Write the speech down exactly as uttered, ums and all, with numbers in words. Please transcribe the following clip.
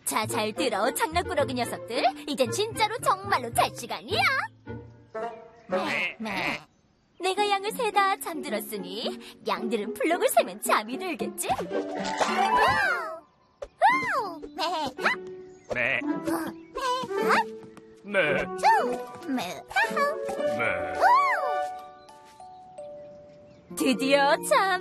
자, 잘 들어, 장난꾸러기 녀석들. 이젠 진짜로 정말로 잘 시간이야. 네, 네. 내가 양을 세다 잠들었으니 양들은 블록을 세면 잠이 들겠지? 네. 네. 네. 네. 네. 드디어 잠